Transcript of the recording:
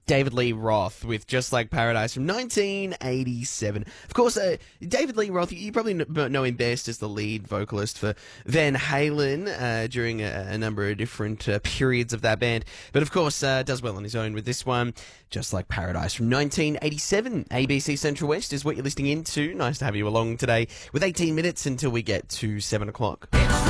David Lee Roth with Just Like Paradise from 1987. Of course, David Lee Roth, you probably know him best as the lead vocalist for Van Halen during a number of different periods of that band. But of course, does well on his own with this one, Just Like Paradise from 1987. ABC Central West is what you're listening into. Nice to have you along today with 18 minutes until we get to 7 o'clock.